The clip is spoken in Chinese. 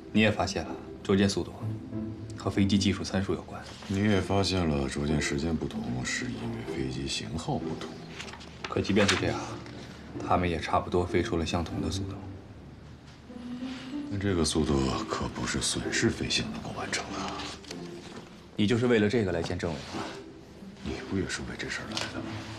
你也发现了捉奸速度和飞机技术参数有关。 你也发现了捉奸时间不同，是因为飞机型号不同。 可即便是这样，他们也差不多飞出了相同的速度。 但这个速度可不是损失飞行能够完成的。 你就是为了这个来见政委吗？ 你不也是为这事儿来的吗？